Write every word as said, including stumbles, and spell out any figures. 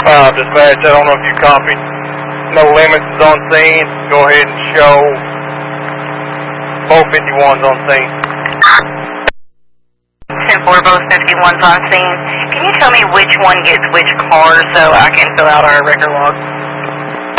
five, dispatch. I don't know if you copied. No limits is on scene. Go ahead and show both fifty-ones on scene. ten four, both fifty-ones on scene. Can you tell me which one gets which car so I can fill out our record log?